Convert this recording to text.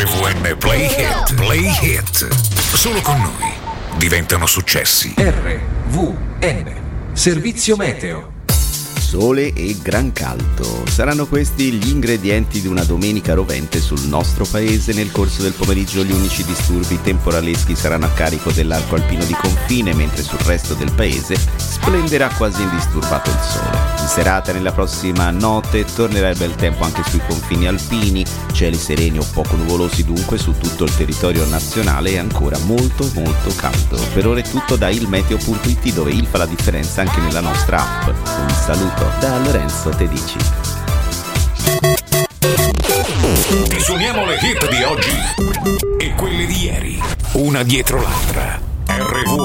RVN Play Hit. Play Hit. Solo con noi diventano successi. RVN Servizio Meteo. Sole e gran caldo. Saranno questi gli ingredienti di una domenica rovente sul nostro paese. Nel corso del pomeriggio gli unici disturbi temporaleschi saranno a carico dell'arco alpino di confine, mentre sul resto del paese splenderà quasi indisturbato il sole. In serata, nella prossima notte, tornerà il bel tempo anche sui confini alpini, cieli sereni o poco nuvolosi dunque su tutto il territorio nazionale e ancora molto molto caldo. Per ora è tutto da ilmeteo.it, dove il fa la differenza anche nella nostra app. Un saluto da Lorenzo Tedici. Ti suoniamo le hit di oggi e quelle di ieri, una dietro l'altra. RVN